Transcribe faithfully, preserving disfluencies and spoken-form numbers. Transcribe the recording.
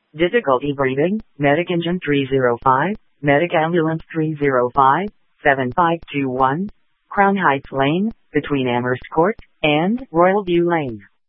Difficulty breathing, Medic Engine three zero five, Medic Ambulance three zero five, seven five two one, Crown Heights Lane, between Amherst Court and Royal View Lane.